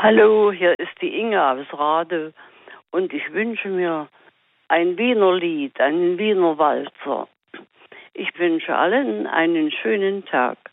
Hallo, hier ist die Inge aus Rade und ich wünsche mir ein Wiener Lied, einen Wiener Walzer. Ich wünsche allen einen schönen Tag.